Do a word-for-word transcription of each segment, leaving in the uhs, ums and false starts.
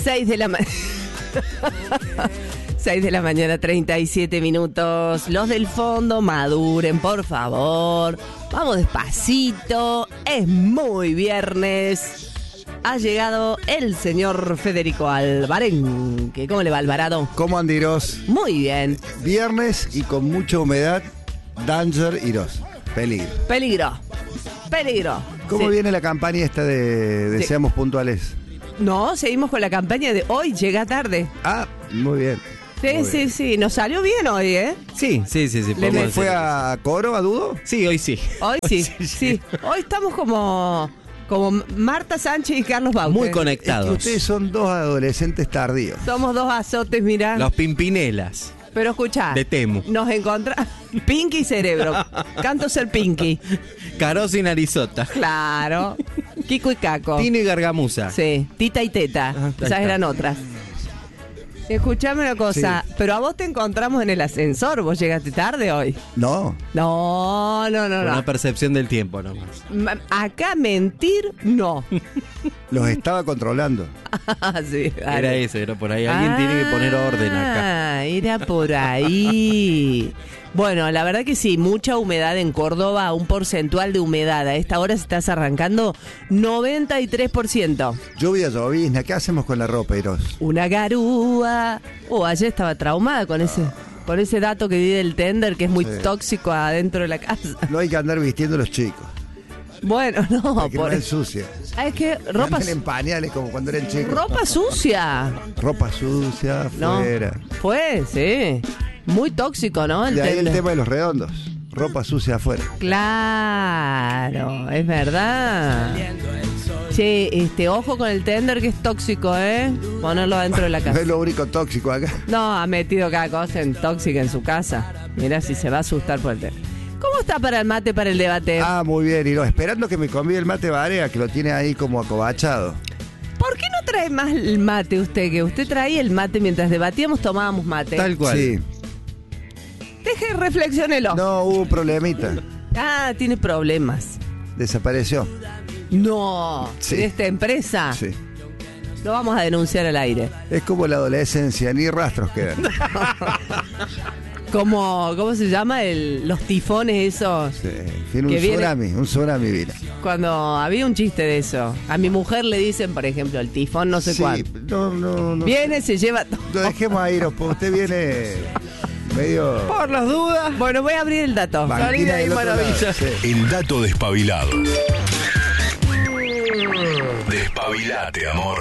seis de la mañana. seis de la mañana, treinta y siete minutos. Los del fondo, maduren, por favor. Vamos despacito. Es muy viernes. Ha llegado el señor Federico Alvarenque. ¿Cómo le va, Alvarado? ¿Cómo andirós? Muy bien. Viernes y con mucha humedad. Danger iros. Peligro. Peligro. Peligro. ¿Cómo Sí. viene la campaña esta de Deseamos sí. Puntuales? No, seguimos con la campaña de hoy, llega tarde. Ah, muy bien. Sí, muy sí, bien. sí. Nos salió bien hoy, ¿eh? Sí, sí, sí. sí Le ¿Fue a coro, a Dudo? Sí, hoy sí. Hoy sí, sí, sí. Hoy estamos como, como Marta Sánchez y Carlos Baute. Muy Es conectados. que ustedes son dos adolescentes tardíos. Somos dos azotes, mirá. Los Pimpinelas. Pero escuchá. De Temu. Nos encontramos. Pinky y Cerebro. Canto ser Pinky. Carosi y Narizota. Claro. Kiko y Caco. Tino y Gargamusa. Sí. Tita y Teta. Ah, ahí Esas está. eran otras. Escuchame una cosa. Sí. Pero a vos te encontramos en el ascensor. ¿Vos llegaste tarde hoy? No. No, no, no, Una no. percepción del tiempo nomás. Ma- Acá mentir, no. Los estaba controlando. Sí, dale. Era eso, era por ahí. Alguien tiene que poner orden acá. Ah, era por ahí. Bueno, la verdad que sí, mucha humedad en Córdoba, un porcentual de humedad. A esta hora se estás arrancando noventa y tres por ciento. Lluvia, llovizna. ¿Qué hacemos con la ropa, Iros? Una garúa. Oh, ayer estaba traumada con ese, con ese dato que di del tender, que es muy Sí. tóxico adentro de la casa. No hay que andar vistiendo a los chicos. Bueno, no, Para que por no ensucia. Ah, es que ropa, Anden en pañales como cuando eran chicos. ropa sucia. Ropa sucia, No, afuera. fue, sí. Muy tóxico, ¿no? El De ahí el tender. tema de los redondos. Ropa sucia afuera. Claro, es verdad. Che, este, ojo con el tender que es tóxico, ¿eh? Ponerlo dentro de la No casa. es lo único tóxico acá. No, ha metido cada cosa en tóxica en su casa. Mirá si se va a asustar por el tender. ¿Cómo está para el mate, para el debate? Ah, muy bien, Iros. Esperando que me convide el mate Barea, que lo tiene ahí como acobachado. ¿Por qué no trae más el mate usted? Que usted traía el mate mientras debatíamos, tomábamos mate. Tal cual. Sí. Deje, reflexionelo. No, hubo un problemita. Ah, tiene problemas. Desapareció. No, Sí. de esta empresa. Sí. Lo vamos a denunciar al aire. Es como la adolescencia, ni rastros quedan. Como, ¿cómo se llama? El, los tifones esos. Sí. Tiene Que un viene- tsunami, un tsunami vino. Cuando había un chiste de eso. A mi mujer le dicen, por ejemplo, el tifón no sé Sí, cuánto. no, no, no. Viene, se lleva todo. Lo dejemos a Iros, porque usted viene medio... Por las dudas. Bueno, voy a abrir el dato. Banquina Florida y del otro lado. maravilla. Sí. El dato despabilado. Despabilate, amor.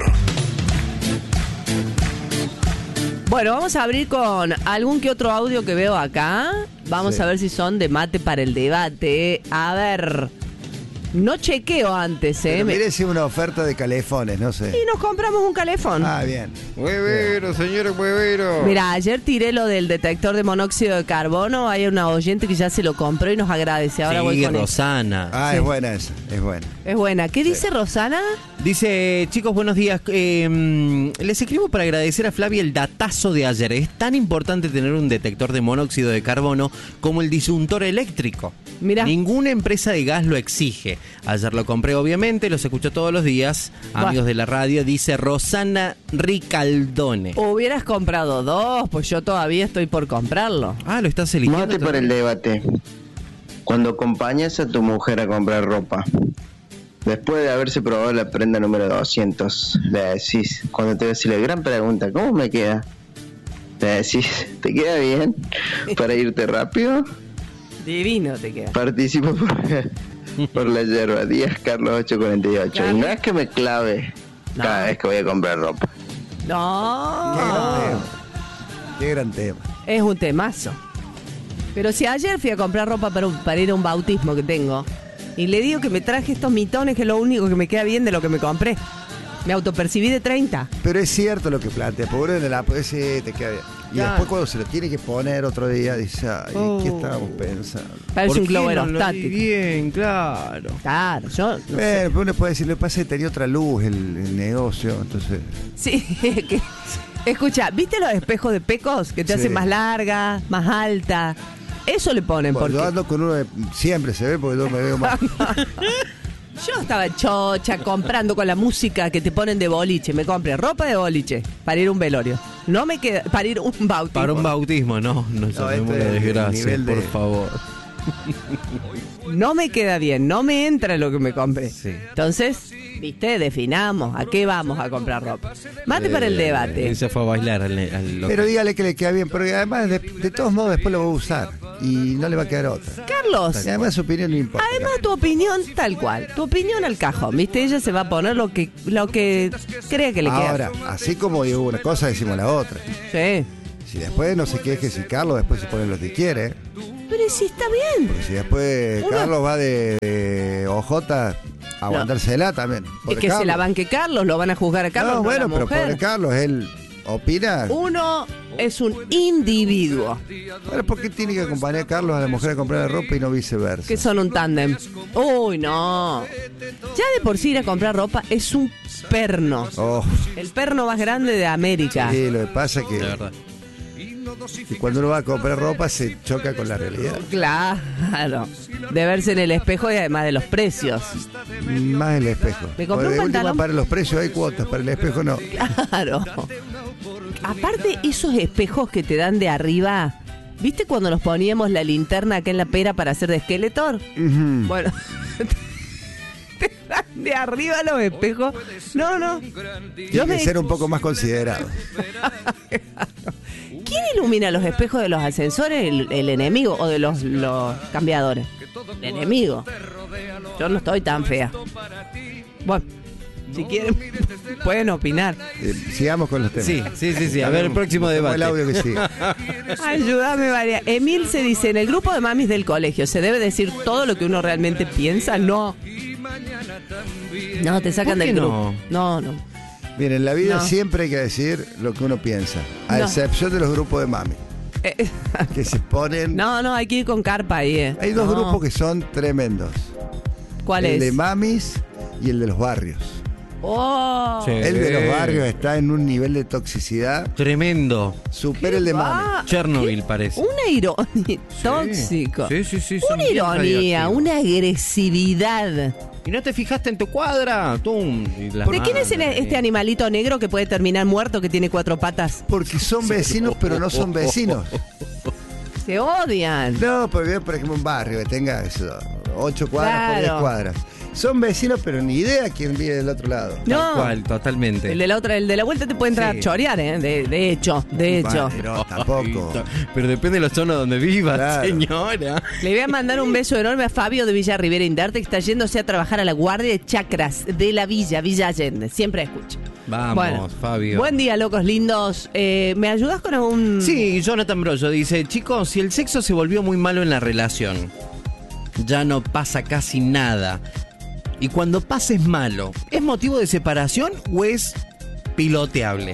Bueno, vamos a abrir con algún que otro audio que veo acá. Vamos Sí. a ver si son de mate para el debate. A ver. No chequeo antes, ¿eh? Pero Me- mire si es una oferta de calefones, no sé. Y nos compramos un calefón. Ah, bien. Huevero, señor huevero. Mira, ayer tiré lo del detector de monóxido de carbono. Hay una oyente que ya se lo compró y nos agradece. Ahora voy Sí, con eso. Rosana. Ah, Sí. es buena esa, es buena. Es buena. ¿Qué dice Rosana? Dice, chicos, buenos días. Eh, les escribo para agradecer a Flavia el datazo de ayer. Es tan importante tener un detector de monóxido de carbono como el disyuntor eléctrico. Mirá. Ninguna empresa de gas lo exige. Ayer lo compré, obviamente, los escucho todos los días. Buah. Amigos de la radio, dice Rosana Ricaldone. Hubieras comprado dos, pues yo todavía estoy por comprarlo. Ah, lo estás eligiendo. Mate para el debate. Cuando acompañas a tu mujer a comprar ropa, después de haberse probado la prenda número doscientos, le decís, cuando te hace la gran pregunta, ¿cómo me queda? Le decís, ¿te queda bien? Para irte rápido, Divino te queda. participo por, por la yerba. Díaz Carlos ocho cuarenta y ocho. Y no es que me clave No. cada vez que voy a comprar ropa. Qué gran No. tema. Qué gran tema. Es un temazo. Pero si ayer fui a comprar ropa para, un- para ir a un bautismo que tengo y le digo que me traje estos mitones, que es lo único que me queda bien de lo que me compré. Me autopercibí de treinta. Pero es cierto lo que plantea, pobre de la pues sí, te queda bien. Y Claro. después cuando se lo tiene que poner otro día, dice, ay, Oh. ¿qué estábamos pensando? Parece un globo no lo aerostático. vi bien, claro. Claro, yo no sé. Bueno, pero uno puede decir, lo que pasa es que tenía otra luz el, el negocio, entonces... Sí, que- escucha, ¿viste los espejos de Pecos que te Sí. hacen más larga, más alta? Eso le ponen Bueno, yo porque ando con uno de, siempre se ve porque yo me veo más... Yo estaba chocha comprando con la música que te ponen de boliche. Me compré ropa de boliche para ir a un velorio. No me queda. Para ir a un bautismo. Para un bautismo, no. No sabemos este la es el desgracia, nivel de- por favor. No me queda bien, no me entra lo que me compré. Sí. Entonces, viste, definamos a qué vamos a comprar ropa. Mate para el debate. Él se fue a bailar al, al local. Pero dígale que le queda bien, porque además de, de todos modos después lo va a usar y no le va a quedar otra. Carlos, Y además su opinión no importa. además tu opinión tal cual, tu opinión al cajón, viste, ella se va a poner lo que lo que crea que le queda. Ahora, así como digo una cosa, decimos la otra. Sí. Si después no se queje si Carlos después se pone lo que quiere, Pero si está bien. porque si después Uno- Carlos va de, de O J a aguantársela también. Es Pobre que se la Carlos. banque Carlos, lo van a juzgar a Carlos. No, no a la bueno, pero mujer. pobre Carlos, él opina. Uno es un individuo, Ahora, ¿por qué tiene que acompañar a Carlos a la mujer a comprar ropa y no viceversa? que son un tándem. Uy, no. Ya de por sí ir a comprar ropa es un perno. Oh, El perno más grande de América. sí, lo que pasa es que, De verdad. que cuando uno va a comprar ropa se choca con la realidad. Claro. De verse en el espejo y además de los precios. Más el espejo. Me compré O de un última, pantalón. para los precios hay cuotas, para el espejo no. Claro. Aparte, esos espejos que te dan de arriba, ¿viste cuando nos poníamos la linterna acá en la pera para hacer de Skeletor? Ujú. Bueno, te dan de arriba los espejos. No, no. Yo Tiene me- que ser un poco más considerado. ¿Quién ilumina los espejos de los ascensores? ¿El, el enemigo o de los, los cambiadores? El enemigo. Yo no estoy tan fea. Bueno, si quieren, pueden opinar. Eh, sigamos con los temas. Sí, sí, sí, sí. A ver, el próximo Buscamos debate. el audio que sigue. Ayúdame, María. Emil se dice, en el grupo de mamis del colegio, ¿se debe decir todo lo que uno realmente piensa? No. No, te sacan ¿Por qué del grupo. no? No, no. Bien, en la vida No. siempre hay que decir lo que uno piensa, a No. excepción de los grupos de mami, Eh, que se ponen... no, no, hay que ir con carpa ahí. Eh. Hay dos No. grupos que son tremendos. ¿Cuál el es? de mamis y el de los barrios. Oh. Sí. El de los Eh. barrios está en un nivel de toxicidad, Tremendo. supera el de mami. Ah, Chernobyl parece. Una ironía. Tóxico. Sí, sí, sí. son Una bien ironía, radioactivos. una agresividad. ¿Y no te fijaste en tu cuadra? ¡Tum! Y las ¿De quién es el- manos, este eh. animalito negro que puede terminar muerto, que tiene cuatro patas? Porque son vecinos, pero no son vecinos. Se odian. No, porque por ejemplo un barrio que tenga eso, ocho cuadras por diez Claro. cuadras. Son vecinos, pero ni idea quién vive del otro lado. Tal No. cual, totalmente. El de la otra, el de la vuelta te puede entrar Sí. a chorear, ¿eh? De, de hecho, de hecho. Vale, no, tampoco. Ay, Pero depende de la zona donde vivas, Claro. señora. Le voy a mandar un beso enorme a Fabio de Villa Rivera Indarte, que está yéndose a trabajar a la guardia de chacras de la Villa, Villa Allende. Siempre escucha. Vamos, Bueno, Fabio. Buen día, locos lindos. Eh, ¿Me ayudas con algún...? Sí, Jonathan Brollo dice, chicos, si el sexo se volvió muy malo en la relación, ya no pasa casi nada. Y cuando pasa es malo, ¿es motivo de separación o es piloteable?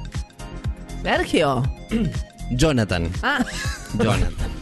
Sergio. Jonathan. Ah, Jonathan.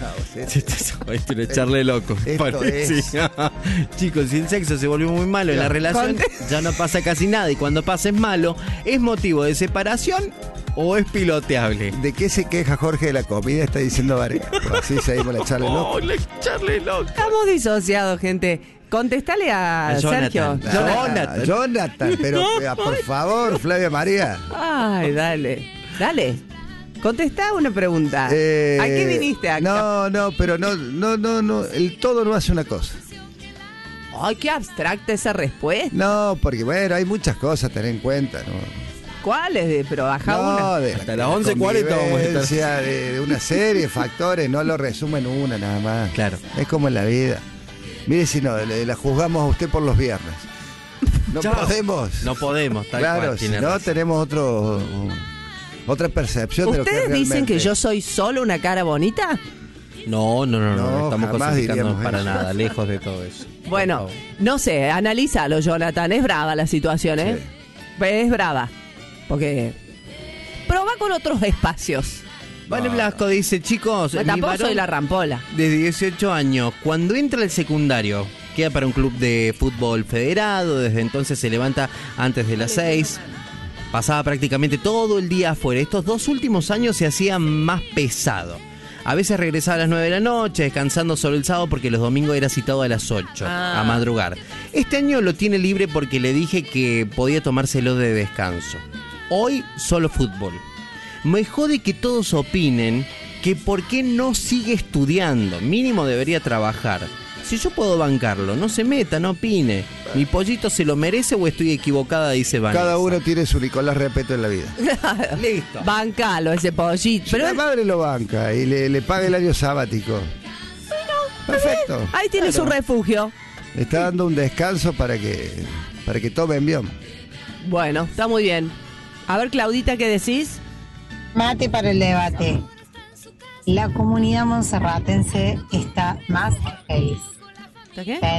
Esto es echarle loco. Esto parecía. Chicos, si el sexo se volvió muy malo en la relación, Conte- ya no pasa casi nada. Y cuando pasa es malo, ¿es motivo de separación o es piloteable? ¿De qué se queja Jorge de la comida? Está diciendo Varela. Pues así seguimos la charla loco. Oh, la echarle loco. estamos disociados, gente. Contestale a A Jonathan. Sergio. Jonathan. Ah, Jonathan, pero eh, por favor, Flavia María. Ay, dale. Dale. Contestá una pregunta. Eh, ¿A qué viniste acá? No, no, pero no, no, no, no. El todo no hace una cosa. Ay, qué abstracta esa respuesta. No, porque bueno, hay muchas cosas a tener en cuenta, ¿no? ¿Cuáles? De, pero baja No, una. de Hasta de las la once cuarenta vamos a estar. convivencia, De, de una serie de factores, no lo resumen una nada más. Claro. Es como en la vida. Mire si no, le- la juzgamos a usted por los viernes. No Chao. podemos. No podemos, tal claro, cual. si tiene no razón. tenemos otro otra percepción de lo que es ¿Ustedes dicen que realmente. yo soy solo una cara bonita? No, no, no, no, No, no estamos jamás cosificando diríamos para eso. nada, lejos de todo eso. Bueno, Por favor. no sé, analízalo, Jonathan. Es brava la situación, ¿eh? Es brava. Porque probá con otros espacios. Vale Blasco dice, chicos, Bueno, mi tampoco varón soy la rampola. de dieciocho años, cuando entra al secundario, queda para un club de fútbol federado, desde entonces se levanta antes de las seis, pasaba prácticamente todo el día afuera. Estos dos últimos años se hacía más pesado. A veces regresaba a las nueve de la noche, descansando solo el sábado porque los domingos era citado a las ocho, Ah. a madrugar. Este año lo tiene libre porque le dije que podía tomárselo de descanso. Hoy solo fútbol. Me jode que todos opinen que por qué no sigue estudiando, mínimo debería trabajar. Si yo puedo bancarlo, no se meta, no opine. ¿Mi pollito se lo merece o estoy equivocada? Dice Vanessa. Cada uno tiene su Nicolás Repeto en la vida. Listo. Bancalo ese pollito. Si Pero la madre lo banca y le, le paga el año sabático. Perfecto. ahí tiene Claro. su refugio. Le está dando un descanso para que para que tomen bien. Bueno, está muy bien. A ver, Claudita, ¿qué decís? Mate para el debate. La comunidad monserratense está más feliz. ¿Está qué?